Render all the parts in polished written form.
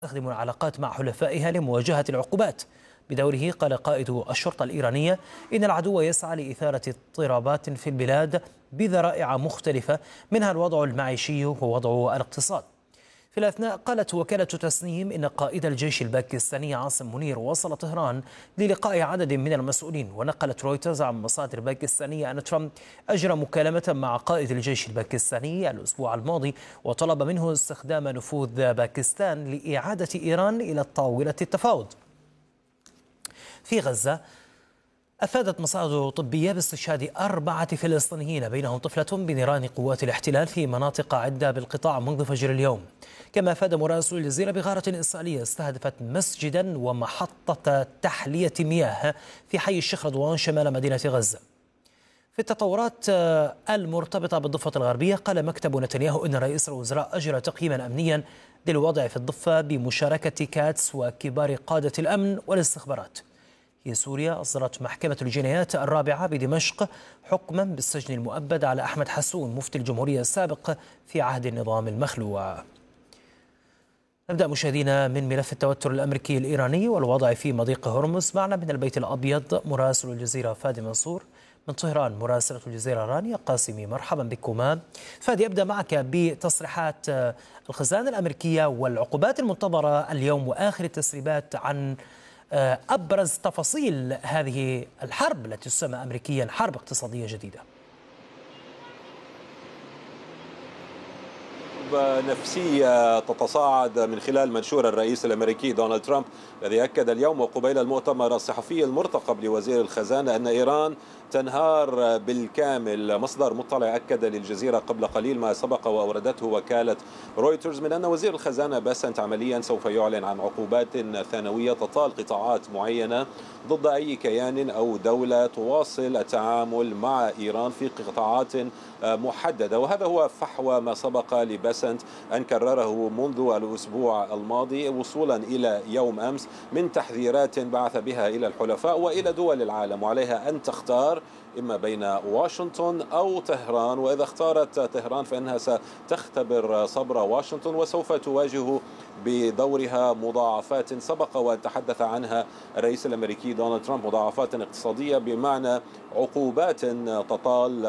تستخدم العلاقات مع حلفائها لمواجهة العقوبات. بدوره قال قائد الشرطة الإيرانية إن العدو يسعى لإثارة اضطرابات في البلاد بذرائع مختلفة، منها الوضع المعيشي ووضع الاقتصاد. في الأثناء قالت وكالة تسنيم إن قائد الجيش الباكستاني عاصم منير وصل طهران للقاء عدد من المسؤولين. ونقلت رويترز عن مصادر باكستانية أن ترامب أجرى مكالمة مع قائد الجيش الباكستاني الأسبوع الماضي وطلب منه استخدام نفوذ باكستان لإعادة إيران إلى طاولة التفاوض. في غزة أفادت مصادر طبية باستشهاد 4 فلسطينيين بينهم طفلة بنيران قوات الاحتلال في مناطق عدة بالقطاع منذ فجر اليوم. كما أفاد مراسل الجزيرة بغارة إسرائيلية استهدفت مسجدا ومحطة تحلية مياه في حي الشيخ رضوان شمال مدينة غزة. في التطورات المرتبطة بالضفة الغربية قال مكتب نتنياهو أن رئيس الوزراء أجرى تقييما أمنيا للوضع في الضفة بمشاركة كاتس وكبار قادة الأمن والاستخبارات. في سوريا أصدرت محكمة الجنايات الرابعة بدمشق حكما بالسجن المؤبد على أحمد حسون مفتي الجمهورية السابق في عهد النظام المخلوع. نبدأ مشاهدينا من ملف التوتر الأمريكي الإيراني والوضع في مضيق هرمز. معنا من البيت الأبيض مراسل الجزيرة فادي منصور، من طهران مراسلة الجزيرة رانيا قاسمي. مرحبا بكما. فادي، أبدأ معك بتصريحات الخزانة الأمريكية والعقوبات المنتظرة اليوم وآخر التسريبات عن أبرز تفاصيل هذه الحرب التي تسمى أمريكيا حرب اقتصادية جديدة. نفسية تتصاعد من خلال منشور الرئيس الأمريكي دونالد ترامب الذي أكد اليوم وقبيل المؤتمر الصحفي المرتقب لوزير الخزانة أن إيران تنهار بالكامل. مصدر مطلع أكد للجزيرة قبل قليل ما سبق وأوردته وكالة رويترز من أن وزير الخزانة باسنت عمليا سوف يعلن عن عقوبات ثانوية تطال قطاعات معينة ضد أي كيان أو دولة تواصل التعامل مع إيران في قطاعات محددة. وهذا هو فحوى ما سبق لباسنت أن كرره منذ الأسبوع الماضي وصولا إلى يوم أمس من تحذيرات بعث بها إلى الحلفاء وإلى دول العالم، وعليها أن تختار إما بين واشنطن أو طهران، وإذا اختارت طهران فإنها ستختبر صبر واشنطن وسوف تواجه بدورها مضاعفات سبق وأن تحدث عنها الرئيس الأمريكي دونالد ترامب، مضاعفات اقتصادية بمعنى عقوبات تطال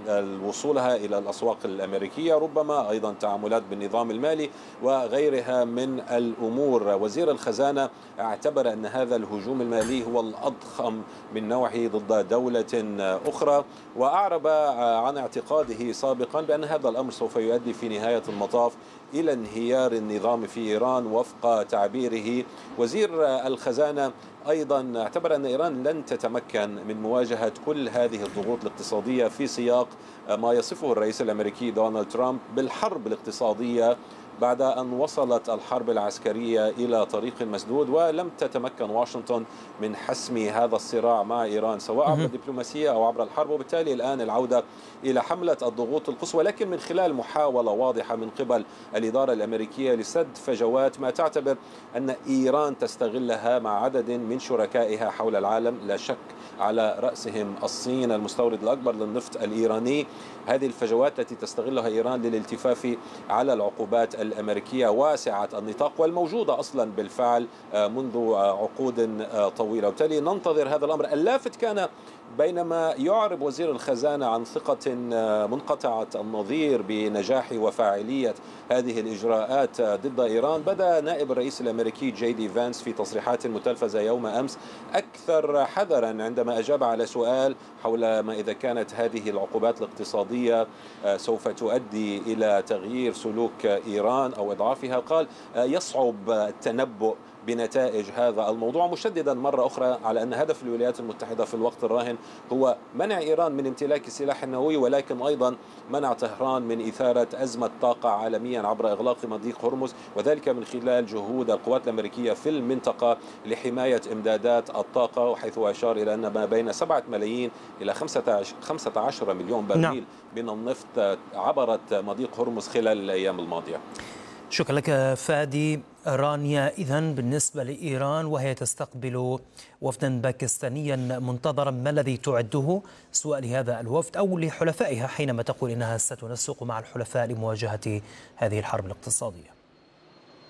وصولها إلى الأسواق الأمريكية، ربما أيضا تعاملات بالنظام المالي وغيرها من الأمور. وزير الخزانة اعتبر أن هذا الهجوم المالي هو الأضخم من نوعه ضد دولة أخرى، وأعرب عن اعتقاده سابقا بأن هذا الأمر سوف يؤدي في نهاية المطاف إلى انهيار النظام في إيران وفق تعبيره. وزير الخزانة أيضا اعتبر أن إيران لن تتمكن من مواجهة كل هذه الضغوط الاقتصادية في سياق ما يصفه الرئيس الأمريكي دونالد ترامب بالحرب الاقتصادية بعد أن وصلت الحرب العسكرية إلى طريق مسدود ولم تتمكن واشنطن من حسم هذا الصراع مع إيران سواء عبر الدبلوماسية أو عبر الحرب. وبالتالي الآن العودة إلى حملة الضغوط القصوى، لكن من خلال محاولة واضحة من قبل الإدارة الأمريكية لسد فجوات ما تعتبر أن إيران تستغلها مع عدد من شركائها حول العالم، لا شك على رأسهم الصين المستورد الأكبر للنفط الإيراني. هذه الفجوات التي تستغلها إيران للالتفاف على العقوبات الأمريكية واسعة النطاق والموجودة أصلا بالفعل منذ عقود طويلة. وبالتالي ننتظر هذا الأمر. اللافت كان بينما يعرب وزير الخزانة عن ثقة منقطعة النظير بنجاح وفاعلية هذه الإجراءات ضد إيران، بدأ نائب الرئيس الأمريكي جي دي فانس في تصريحات متلفزة يوم أمس أكثر حذرا عندما أجاب على سؤال حول ما إذا كانت هذه العقوبات الاقتصادية سوف تؤدي إلى تغيير سلوك إيران أو إضعافها. قال يصعب التنبؤ بنتائج هذا الموضوع، مشددا مرة أخرى على أن هدف الولايات المتحدة في الوقت الراهن هو منع إيران من امتلاك السلاح النووي، ولكن أيضا منع طهران من إثارة أزمة طاقة عالميا عبر إغلاق مضيق هرمز، وذلك من خلال جهود القوات الأمريكية في المنطقة لحماية إمدادات الطاقة، وحيث أشار إلى أن ما بين 7 ملايين إلى 15 مليون برميل من النفط عبرت مضيق هرمز خلال الأيام الماضية. شكرا لك فادي. رانيا، إذن بالنسبة لإيران وهي تستقبل وفدا باكستانيا منتظرا، ما الذي تعده سواء لهذا الوفد أو لحلفائها حينما تقول إنها ستنسق مع الحلفاء لمواجهة هذه الحرب الاقتصادية؟